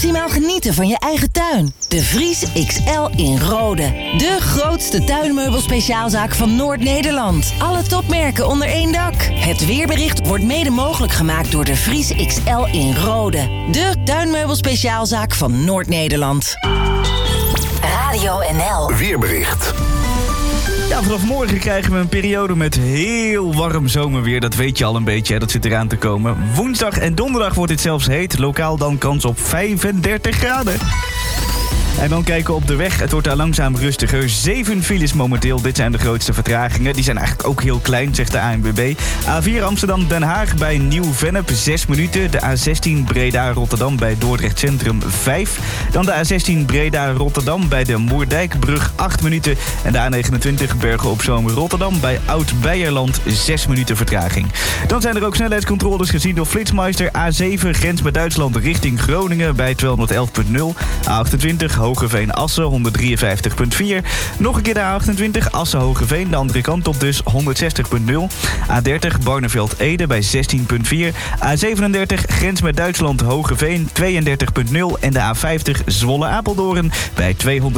maximaal genieten van je eigen tuin. De Vries XL in Rode. De grootste tuinmeubelspeciaalzaak van Noord-Nederland. Alle topmerken onder één dak. Het weerbericht wordt mede mogelijk gemaakt door de Vries XL in Rode. De tuinmeubelspeciaalzaak van Noord-Nederland. Radio NL. Weerbericht. Ja, vanaf morgen krijgen we een periode met heel warm zomerweer. Dat weet je al een beetje, hè? Dat zit eraan te komen. Woensdag en donderdag wordt het zelfs heet. Lokaal dan kans op 35 graden. En dan kijken we op de weg. Het wordt daar langzaam rustiger. 7 files momenteel. Dit zijn de grootste vertragingen. Die zijn eigenlijk ook heel klein, zegt de ANWB. A4 Amsterdam-Den Haag bij Nieuw-Vennep 6 minuten. De A16 Breda-Rotterdam bij Dordrecht Centrum 5. Dan de A16 Breda-Rotterdam bij de Moerdijkbrug 8 minuten. En de A29 Bergen-op-Zoom-Rotterdam bij Oud-Beierland 6 minuten vertraging. Dan zijn er ook snelheidscontroles gezien door Flitsmeister. A7 grens met Duitsland richting Groningen bij 211.0. A28 Hogeveen-Assen 153.4. Nog een keer de A28 Assen-Hogeveen, de andere kant op dus 160.0. A30 Barneveld-Ede bij 16.4. A37 grens met Duitsland Hogeveen 32.0. En de A50 Zwolle-Apeldoorn bij 200.